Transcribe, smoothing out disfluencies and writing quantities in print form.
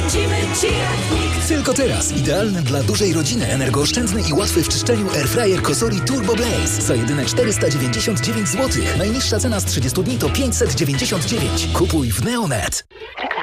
oszczędzimy Ci jak nikt. Tylko teraz idealny dla dużej rodziny, energooszczędny i łatwy w czyszczeniu airfryer Cosori Turbo Blaze za jedyne 499 zł. Najniższa cena z 30 dni to 599. Kupuj w Neonet.